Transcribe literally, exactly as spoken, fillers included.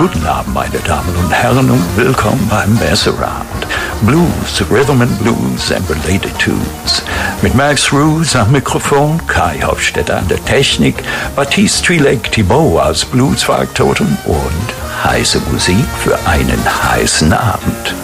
Guten Abend, meine Damen und Herren, und willkommen beim Mess Around. Blues, Rhythm and Blues and Related Tunes. Mit Max Roos am Mikrofon, Kai Hofstetter an der Technik, Baptiste Trilek-Thibault als Bluesfaktoren und heiße Musik für einen heißen Abend.